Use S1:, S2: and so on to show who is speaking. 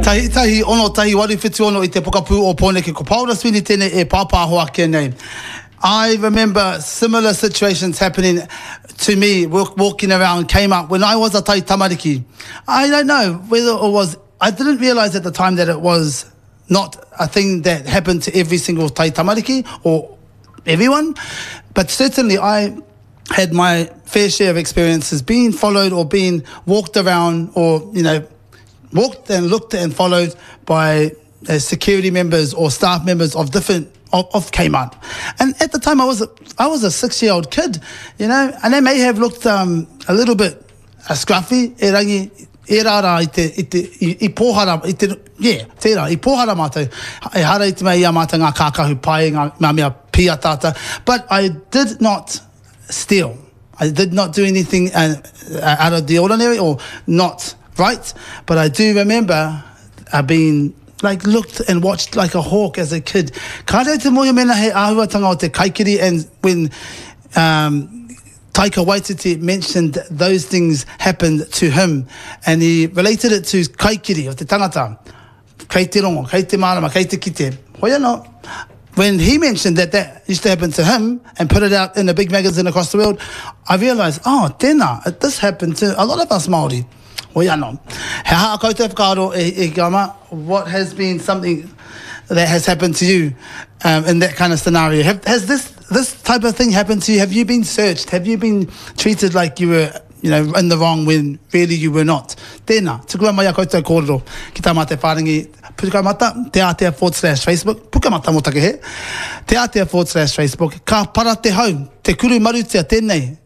S1: Tahi ono tahi wari whitu ono I te pokapū o Pōneke ko Paula Sweeney tēnei e pāpāhoa kia nei. I remember similar situations happening to me walking around Kmart when I was a tai tamariki. I don't know whether it was, I didn't realise at the time that it was not a thing that happened to every single tai tamariki or everyone, but certainly I had my fair share of experiences being followed or being walked around or, you know, walked and looked and followed by security members or staff members of different of Kmart. And at the time I was a 6-year-old kid, you know, and they may have looked a little bit scruffy, e rangi, e rara I pohara, I pohara mātou, e hara I te mea ia mātou ngā kākahu pai, ngā mea pia tata, but I did not steal. I did not do anything out of the ordinary or not right, but I do remember being like looked and watched like a hawk as a kid. Ka reo te moia mena he āhuatanga o te kaikiri, and when Taika Waititi mentioned those things happened to him, and he related it to kaikiri of te tangata, kei te rongo, kei te marama, kei te kite. Hoi anō. When he mentioned that used to happen to him and put it out in a big magazine across the world, I realised, oh, tēnā, this happened to a lot of us Māori. Hoi anō. He haa koutou whakaaro e gama, what has been something that has happened to you in that kind of scenario? Has this type of thing happened to you? Have you been searched? Have you been treated like you were, you know, in the wrong when really you were not? Tēnā, tukua mai a koutou kōrero, ki tā mā te whārangi, pukamata, te Aotearoa/Facebook, pukamata mo take he, te Aotearoa/Facebook, ka para te hau, te kuru marutia tēnei,